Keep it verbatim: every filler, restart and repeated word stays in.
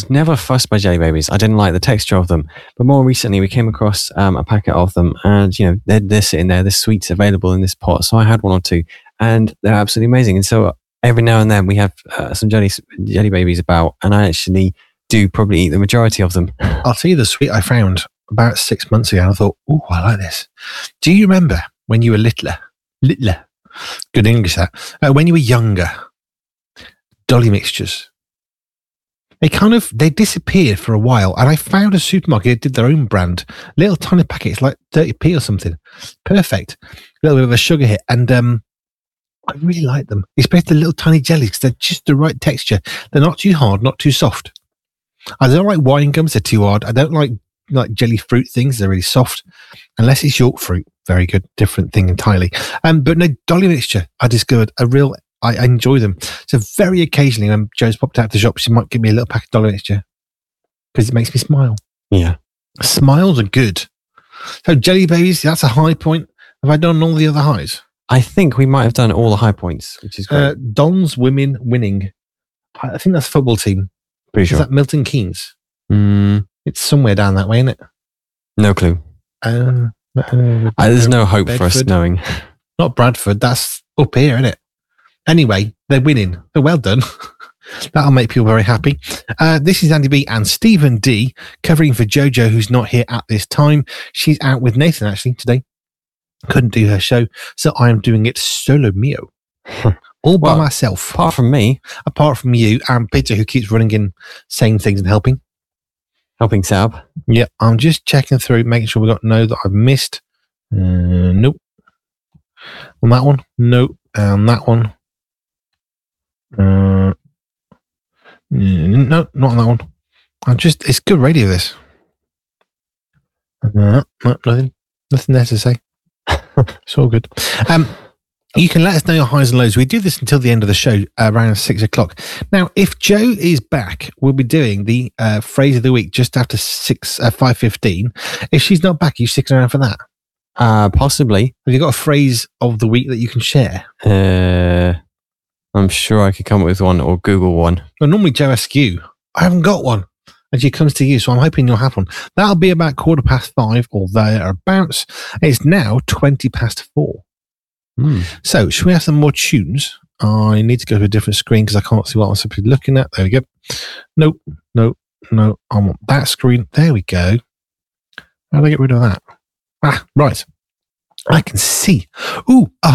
was never fussed by Jelly Babies. I didn't like the texture of them. But more recently, we came across um, a packet of them, and you know they're, they're sitting there. There's sweets available in this pot, so I had one or two, and they're absolutely amazing. And so every now and then we have uh, some jelly Jelly Babies about, and I actually do probably eat the majority of them. I'll tell you the sweet I found about six months ago. And I thought, oh, I like this. Do you remember when you were littler? Littler. Good English, that. Uh, when you were younger, Dolly mixtures. They kind of, they disappeared for a while. And I found a supermarket that did their own brand. Little tiny packets, like thirty p or something. Perfect. A little bit of a sugar hit. And um, I really like them. Especially the little tiny jellies, because they're just the right texture. They're not too hard, not too soft. I don't like wine gums. They're too hard. I don't like like jelly fruit things. They're really soft. Unless it's York fruit. Very good. Different thing entirely. Um, but no, Dolly mixture, I discovered a real, I, I enjoy them. So very occasionally when Joe's popped out of the shop, she might give me a little pack of Dolly mixture because it makes me smile. Yeah. Smiles are good. So Jelly Babies, that's a high point. Have I done all the other highs? I think we might have done all the high points, which is great. Uh, Don's Women Winning. I think that's a football team. Pretty sure. Is that Milton Keynes? Mm, It's somewhere down that way, isn't it? no clue. Uh, uh, Uh, there's no hope for us Bedford. knowing. Not Bradford. That's up here, isn't it? Anyway, they're winning. They're well done. That'll make people very happy. Uh, this is Andy B and Stephen D covering for Jojo, who's not here at this time. She's out with Nathan actually today. Couldn't do her show, so I am doing it solo mio, all by Well, myself. Apart from me, Apart from you and Peter, who keeps running in, saying things and helping. helping Sab. Yeah, I'm just checking through, making sure we got no that I've missed. Uh, nope. On that one, nope. On that one, uh, no, not on that one. I just, it's good radio. This. Uh, no, nothing, nothing there to say. It's all good. Um, you can let us know your highs and lows. We do this until the end of the show, uh, around six o'clock. Now, if Joe is back, we'll be doing the uh, phrase of the week just after six, uh, five fifteen. If she's not back, are you sticking around for that? Uh, possibly. Have you got a phrase of the week that you can share? Uh, I'm sure I could come up with one or Google one. Well, normally Joe asks you. I haven't got one. And she comes to you, so I'm hoping you'll have one. That'll be about quarter past five or thereabouts. It's now twenty past four. Hmm. So, should we have some more tunes? I need to go to a different screen because I can't see what I'm supposed to be looking at. There we go. Nope, nope, no. I want that screen. There we go. How do I get rid of that? Ah, right. I can see. Ooh, a